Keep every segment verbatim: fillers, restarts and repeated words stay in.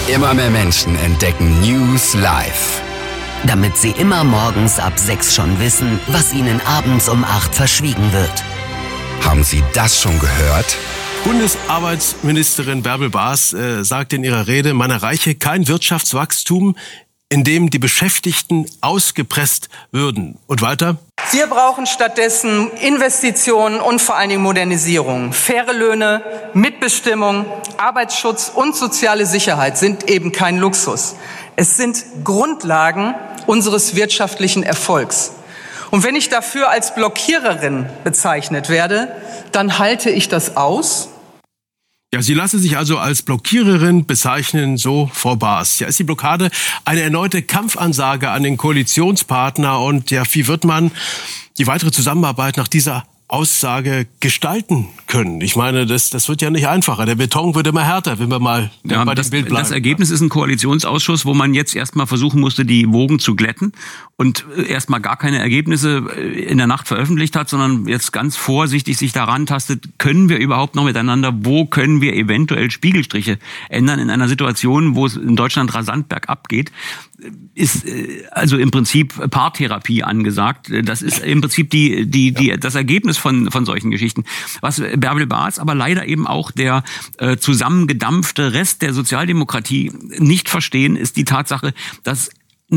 Immer mehr Menschen entdecken News live. Damit sie immer morgens ab sechs schon wissen, was ihnen abends um acht verschwiegen wird. Haben Sie das schon gehört? Bundesarbeitsministerin Bärbel Baas äh, sagt in ihrer Rede, man erreiche kein Wirtschaftswachstum, in dem die Beschäftigten ausgepresst würden. Und weiter? Wir brauchen stattdessen Investitionen und vor allen Dingen Modernisierung. Faire Löhne, Mitbestimmung, Arbeitsschutz und soziale Sicherheit sind eben kein Luxus. Es sind Grundlagen unseres wirtschaftlichen Erfolgs. Und wenn ich dafür als Blockiererin bezeichnet werde, dann halte ich das aus. Ja, sie lasse sich also als Blockiererin bezeichnen, so Frau Baas. Ja, ist die Blockade eine erneute Kampfansage an den Koalitionspartner? Und ja, wie wird man die weitere Zusammenarbeit nach dieser Aussage gestalten können? Ich meine, das, das wird ja nicht einfacher. Der Beton wird immer härter, wenn wir mal ja, bei das, dem Bild bleiben. Das Ergebnis ist ein Koalitionsausschuss, wo man jetzt erstmal versuchen musste, die Wogen zu glätten und erstmal gar keine Ergebnisse in der Nacht veröffentlicht hat, sondern jetzt ganz vorsichtig sich daran tastet, können wir überhaupt noch miteinander, wo können wir eventuell Spiegelstriche ändern in einer Situation, wo es in Deutschland rasant bergab geht, ist also im Prinzip Paartherapie angesagt. Das ist im Prinzip die, die, die, das Ergebnis von, von solchen Geschichten. Was Bärbel Baas, aber leider eben auch der äh, zusammengedampfte Rest der Sozialdemokratie nicht verstehen, ist die Tatsache, dass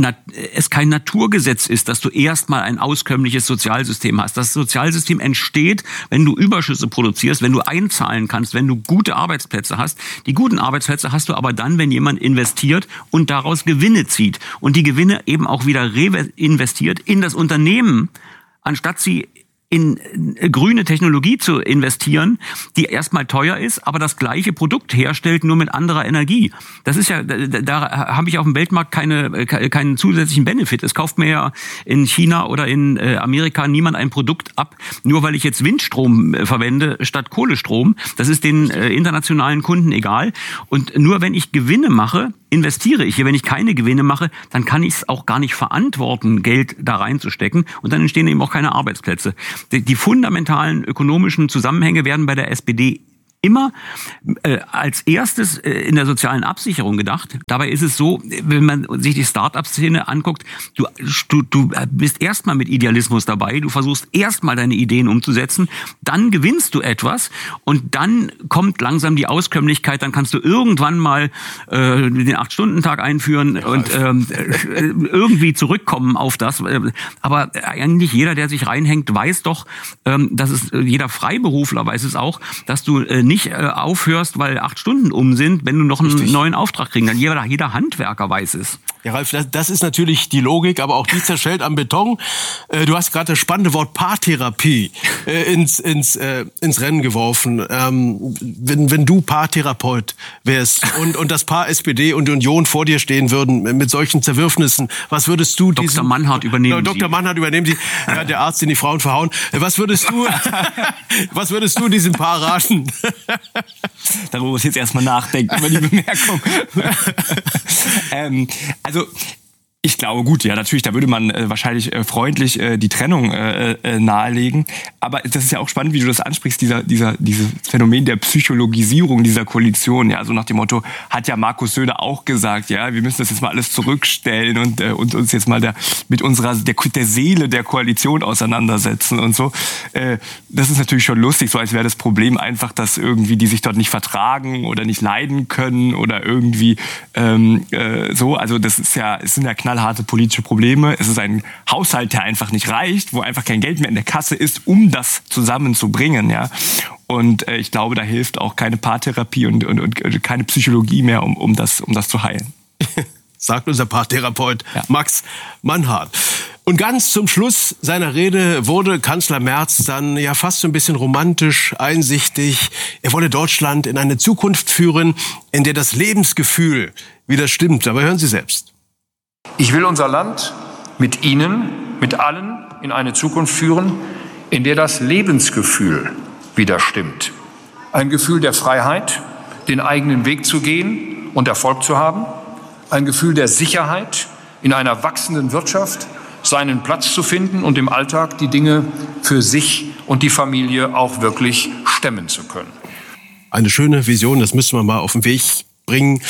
es kein Naturgesetz ist, dass du erstmal ein auskömmliches Sozialsystem hast. Das Sozialsystem entsteht, wenn du Überschüsse produzierst, wenn du einzahlen kannst, wenn du gute Arbeitsplätze hast. Die guten Arbeitsplätze hast du aber dann, wenn jemand investiert und daraus Gewinne zieht. Und die Gewinne eben auch wieder reinvestiert in das Unternehmen, anstatt sie in grüne Technologie zu investieren, die erstmal teuer ist, aber das gleiche Produkt herstellt, nur mit anderer Energie. Das ist ja, da, da habe ich auf dem Weltmarkt keine, keinen zusätzlichen Benefit. Es kauft mir ja in China oder in Amerika niemand ein Produkt ab, nur weil ich jetzt Windstrom verwende statt Kohlestrom. Das ist den internationalen Kunden egal. Und nur wenn ich Gewinne mache, investiere ich hier. Wenn ich keine Gewinne mache, dann kann ich es auch gar nicht verantworten, Geld da reinzustecken. Und dann entstehen eben auch keine Arbeitsplätze. Die, die fundamentalen ökonomischen Zusammenhänge werden bei der S P D immer äh, als erstes äh, in der sozialen Absicherung gedacht. Dabei ist es so, wenn man sich die Start-up-Szene anguckt, du, du, du bist erstmal mit Idealismus dabei, du versuchst erstmal deine Ideen umzusetzen, dann gewinnst du etwas und dann kommt langsam die Auskömmlichkeit, dann kannst du irgendwann mal äh, den acht-Stunden-Tag einführen ja, und ähm, äh, irgendwie zurückkommen auf das. Aber eigentlich jeder, der sich reinhängt, weiß doch, ähm, dass es, jeder Freiberufler weiß es auch, dass du äh, nicht äh, aufhörst, weil acht Stunden um sind, wenn du noch einen Richtig. neuen Auftrag kriegen kannst. Jeder, jeder Handwerker weiß es. Ja, Ralf, das, das ist natürlich die Logik, aber auch die zerschellt am Beton. Äh, du hast gerade das spannende Wort Paartherapie äh, ins, ins, äh, ins Rennen geworfen. Ähm, wenn, wenn du Paartherapeut wärst und, und das Paar S P D und Union vor dir stehen würden mit solchen Zerwürfnissen, was würdest du diesem... Doktor Mannhardt übernehmen Doktor Sie. Mannhardt übernehmen Sie, ja, der Arzt, den die Frauen verhauen. Was würdest du, was würdest du diesem Paar raten? Darüber muss ich jetzt erstmal nachdenken, über die Bemerkung. ähm, also ich glaube, gut, ja, natürlich, da würde man äh, wahrscheinlich äh, freundlich äh, die Trennung äh, äh, nahelegen. Aber das ist ja auch spannend, wie du das ansprichst, dieser, dieser, dieses Phänomen der Psychologisierung dieser Koalition. Ja, so nach dem Motto, hat ja Markus Söder auch gesagt, ja, wir müssen das jetzt mal alles zurückstellen und, äh, und uns jetzt mal der, mit unserer, der, der Seele der Koalition auseinandersetzen und so. Äh, das ist natürlich schon lustig, so als wäre das Problem einfach, dass irgendwie die sich dort nicht vertragen oder nicht leiden können oder irgendwie ähm, äh, so. Also das ist ja, es sind ja knallharte politische Probleme. Es ist ein Haushalt, der einfach nicht reicht, wo einfach kein Geld mehr in der Kasse ist, um das zusammenzubringen, ja. Und äh, ich glaube, da hilft auch keine Paartherapie und, und, und keine Psychologie mehr, um, um, das, um das zu heilen. Sagt unser Paartherapeut ja. Max Mannhardt. Und ganz zum Schluss seiner Rede wurde Kanzler Merz dann ja fast so ein bisschen romantisch, einsichtig. Er wolle Deutschland in eine Zukunft führen, in der das Lebensgefühl wieder stimmt. Aber hören Sie selbst. Ich will unser Land mit Ihnen, mit allen in eine Zukunft führen, in der das Lebensgefühl wieder stimmt. Ein Gefühl der Freiheit, den eigenen Weg zu gehen und Erfolg zu haben. Ein Gefühl der Sicherheit, in einer wachsenden Wirtschaft seinen Platz zu finden und im Alltag die Dinge für sich und die Familie auch wirklich stemmen zu können. Eine schöne Vision, das müssen wir mal auf den Weg bringen.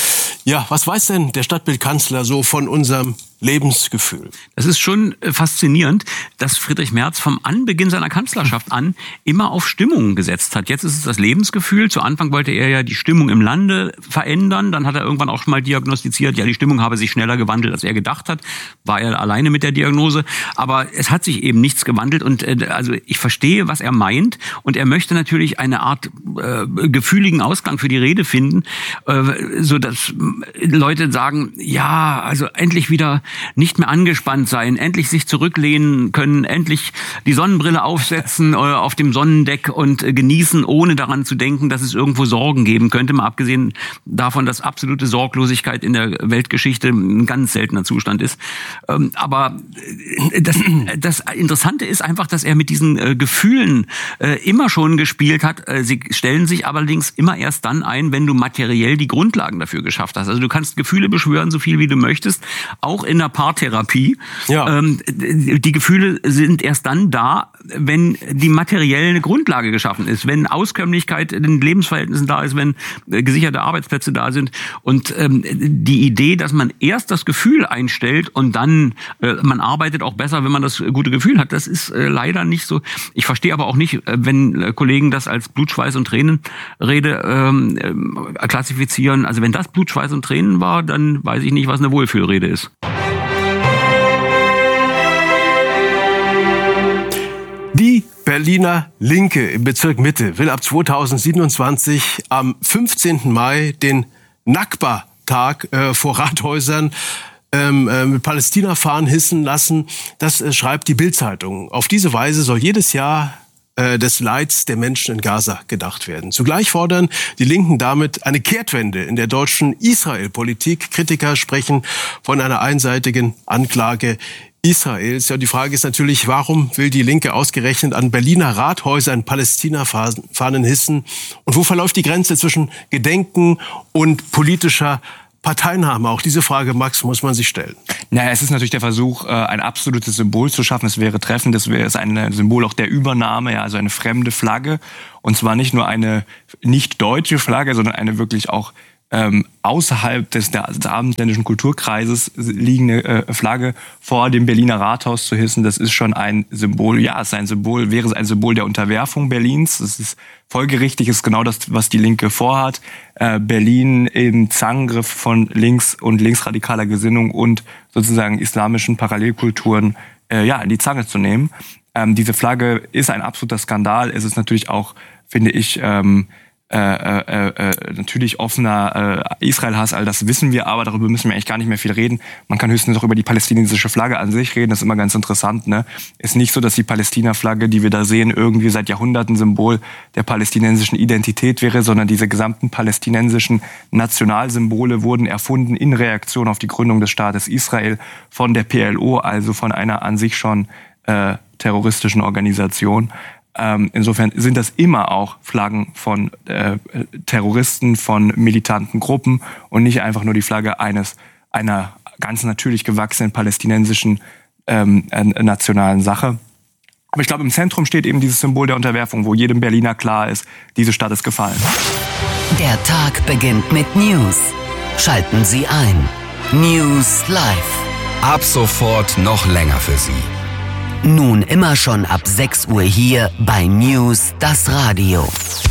Ja, was weiß denn der Stadtbildkanzler so von unserem Lebensgefühl? Es ist schon faszinierend, dass Friedrich Merz vom Anbeginn seiner Kanzlerschaft an immer auf Stimmungen gesetzt hat. Jetzt ist es das Lebensgefühl. Zu Anfang wollte er ja die Stimmung im Lande verändern. Dann hat er irgendwann auch schon mal diagnostiziert, ja, die Stimmung habe sich schneller gewandelt, als er gedacht hat. War er alleine mit der Diagnose. Aber es hat sich eben nichts gewandelt. Und äh, also ich verstehe, was er meint. Und er möchte natürlich eine Art äh, gefühligen Ausgang für die Rede finden, äh, so dass Leute sagen, ja, also endlich wieder nicht mehr angespannt sein, endlich sich zurücklehnen können, endlich die Sonnenbrille aufsetzen äh, auf dem Sonnendeck und äh, genießen, ohne daran zu denken, dass es irgendwo Sorgen geben könnte. Mal abgesehen davon, dass absolute Sorglosigkeit in der Weltgeschichte ein ganz seltener Zustand ist. Ähm, aber das, das Interessante ist einfach, dass er mit diesen äh, Gefühlen äh, immer schon gespielt hat. Äh, sie stellen sich allerdings immer erst dann ein, wenn du materiell die Grundlagen dafür geschafft hast. Also du kannst Gefühle beschwören, so viel wie du möchtest, auch in der Paartherapie. Ja. Ähm, die Gefühle sind erst dann da, wenn die materielle Grundlage geschaffen ist, wenn Auskömmlichkeit in den Lebensverhältnissen da ist, wenn äh, gesicherte Arbeitsplätze da sind. Und ähm, die Idee, dass man erst das Gefühl einstellt und dann äh, man arbeitet auch besser, wenn man das gute Gefühl hat, das ist äh, leider nicht so. Ich verstehe aber auch nicht, äh, wenn äh, Kollegen das als Blut, Schweiß und Tränenrede ähm, äh, klassifizieren. Also wenn das Blut, Schweiß und Tränen war, dann weiß ich nicht, was eine Wohlfühlrede ist. Die Berliner Linke im Bezirk Mitte will ab zweitausendsiebenundzwanzig am fünfzehnten Mai den Nakba-Tag äh, vor Rathäusern ähm, äh, mit Palästina-Fahnen hissen lassen. Das äh, schreibt die Bild-Zeitung. Auf diese Weise soll jedes Jahr äh, des Leids der Menschen in Gaza gedacht werden. Zugleich fordern die Linken damit eine Kehrtwende in der deutschen Israel-Politik. Kritiker sprechen von einer einseitigen Anklage Israels. Ja, die Frage ist natürlich, warum will die Linke ausgerechnet an Berliner Rathäusern Palästina-Fahnen hissen? Und wo verläuft die Grenze zwischen Gedenken und politischer Parteinahme? Auch diese Frage, Max, muss man sich stellen. Naja, es ist natürlich der Versuch, ein absolutes Symbol zu schaffen. Es wäre treffend, es wäre ein Symbol auch der Übernahme, ja, also eine fremde Flagge. Und zwar nicht nur eine nicht deutsche Flagge, sondern eine wirklich auch ähm, außerhalb des, des abendländischen Kulturkreises liegende äh, Flagge vor dem Berliner Rathaus zu hissen. Das ist schon ein Symbol, ja, es ist ein Symbol, wäre es ein Symbol der Unterwerfung Berlins. Das ist folgerichtig, ist genau das, was die Linke vorhat. Äh, Berlin im Zangriff von links- und linksradikaler Gesinnung und sozusagen islamischen Parallelkulturen äh, ja, in die Zange zu nehmen. Ähm, diese Flagge ist ein absoluter Skandal. Es ist natürlich auch, finde ich, ähm, Äh, äh, äh, natürlich offener äh, Israel-Hass, all das wissen wir, aber darüber müssen wir eigentlich gar nicht mehr viel reden. Man kann höchstens auch über die palästinensische Flagge an sich reden, das ist immer ganz interessant. Ne? Ist nicht so, dass die Palästina-Flagge, die wir da sehen, irgendwie seit Jahrhunderten Symbol der palästinensischen Identität wäre, sondern diese gesamten palästinensischen Nationalsymbole wurden erfunden in Reaktion auf die Gründung des Staates Israel von der P L O, also von einer an sich schon äh, terroristischen Organisation. Insofern sind das immer auch Flaggen von äh, Terroristen, von militanten Gruppen und nicht einfach nur die Flagge eines einer ganz natürlich gewachsenen palästinensischen ähm, äh, nationalen Sache. Aber ich glaube, im Zentrum steht eben dieses Symbol der Unterwerfung, wo jedem Berliner klar ist, diese Stadt ist gefallen. Der Tag beginnt mit News. Schalten Sie ein. News Live. Ab sofort noch länger für Sie. Nun immer schon ab sechs Uhr hier bei News, das Radio.